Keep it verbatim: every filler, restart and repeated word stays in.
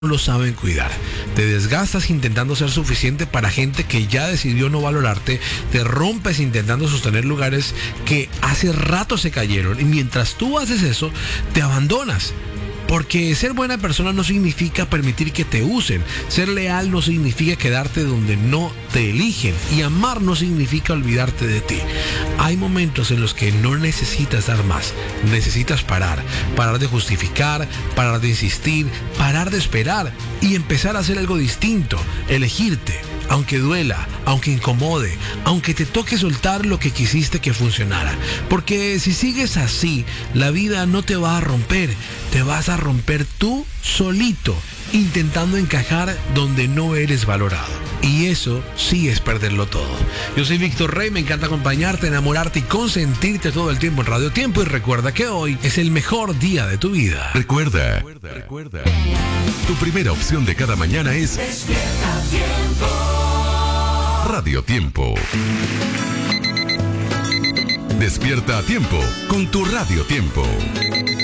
lo saben cuidar. Te desgastas intentando ser suficiente para gente que ya decidió no valorarte, te rompes intentando sostener lugares que hace rato se cayeron, y mientras tú haces eso, te abandonas. Porque ser buena persona no significa permitir que te usen. Ser leal no significa quedarte donde no te eligen. Y amar no significa olvidarte de ti. Hay momentos en los que no necesitas dar más. Necesitas parar. Parar de justificar, parar de insistir, parar de esperar y empezar a hacer algo distinto. Elegirte. Aunque duela, aunque incomode, aunque te toque soltar lo que quisiste que funcionara. Porque si sigues así, la vida no te va a romper, te vas a romper tú solito, intentando encajar donde no eres valorado. Y eso sí es perderlo todo. Yo soy Víctor Rey, me encanta acompañarte, enamorarte y consentirte todo el tiempo en Radio Tiempo. Y recuerda que hoy es el mejor día de tu vida. Recuerda, recuerda, recuerda. Tu primera opción de cada mañana es Despierta Tiempo. Radio Tiempo. Despierta a tiempo con tu Radio Tiempo.